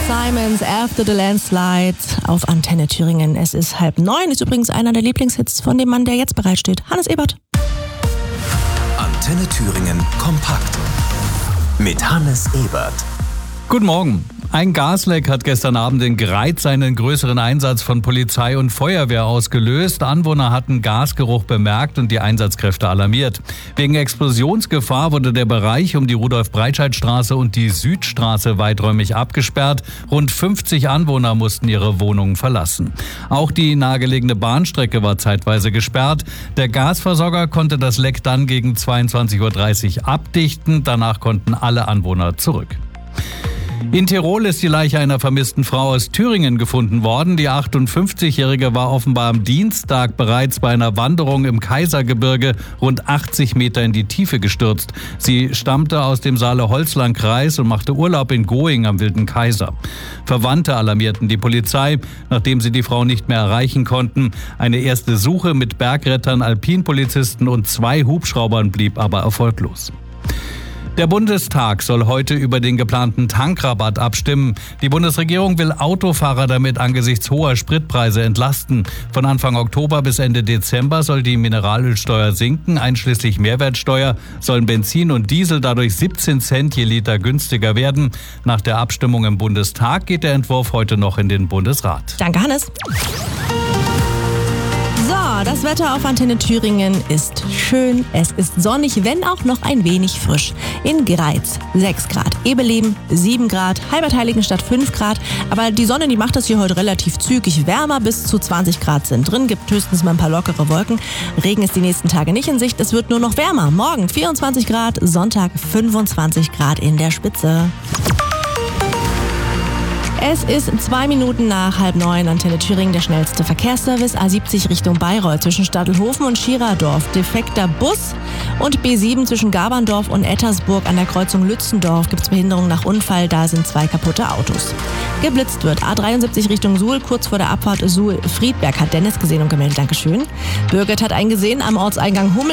Simons, After the Landslide auf Antenne Thüringen. Es ist 8:30, ist übrigens einer der Lieblingshits von dem Mann, der jetzt bereitsteht. Hannes Ebert. Antenne Thüringen kompakt mit Hannes Ebert. Guten Morgen. Ein Gasleck hat gestern Abend in Greiz einen größeren Einsatz von Polizei und Feuerwehr ausgelöst. Anwohner hatten Gasgeruch bemerkt und die Einsatzkräfte alarmiert. Wegen Explosionsgefahr wurde der Bereich um die Rudolf-Breitscheid-Straße und die Südstraße weiträumig abgesperrt. Rund 50 Anwohner mussten ihre Wohnungen verlassen. Auch die nahegelegene Bahnstrecke war zeitweise gesperrt. Der Gasversorger konnte das Leck dann gegen 22:30 Uhr abdichten. Danach konnten alle Anwohner zurück. In Tirol ist die Leiche einer vermissten Frau aus Thüringen gefunden worden. Die 58-Jährige war offenbar am Dienstag bereits bei einer Wanderung im Kaisergebirge rund 80 Meter in die Tiefe gestürzt. Sie stammte aus dem Saale-Holzland-Kreis und machte Urlaub in Going am Wilden Kaiser. Verwandte alarmierten die Polizei, nachdem sie die Frau nicht mehr erreichen konnten. Eine erste Suche mit Bergrettern, Alpinpolizisten und 2 Hubschraubern blieb aber erfolglos. Der Bundestag soll heute über den geplanten Tankrabatt abstimmen. Die Bundesregierung will Autofahrer damit angesichts hoher Spritpreise entlasten. Von Anfang Oktober bis Ende Dezember soll die Mineralölsteuer sinken. Einschließlich Mehrwertsteuer sollen Benzin und Diesel dadurch 17 Cent je Liter günstiger werden. Nach der Abstimmung im Bundestag geht der Entwurf heute noch in den Bundesrat. Danke, Hannes. So, das Wetter auf Antenne Thüringen ist schön. Es ist sonnig, wenn auch noch ein wenig frisch. In Greiz 6 Grad, Ebeleben 7 Grad, Halbertheiligenstadt 5 Grad. Aber die Sonne, die macht das hier heute relativ zügig wärmer. Bis zu 20 Grad sind drin, gibt höchstens mal ein paar lockere Wolken. Regen ist die nächsten Tage nicht in Sicht. Es wird nur noch wärmer. Morgen 24 Grad, Sonntag 25 Grad in der Spitze. Es ist 2 Minuten nach 8:30, Antenne Thüringen, der schnellste Verkehrsservice. A70 Richtung Bayreuth zwischen Stadelhofen und Schirerdorf. Defekter Bus. Und B7 zwischen Gaberndorf und Ettersburg an der Kreuzung Lützendorf gibt es Behinderung nach Unfall. Da sind 2 kaputte Autos. Geblitzt wird A73 Richtung Suhl, kurz vor der Abfahrt Suhl-Friedberg. Hat Dennis gesehen und gemeldet. Dankeschön. Birgit hat einen gesehen am Ortseingang Hummel.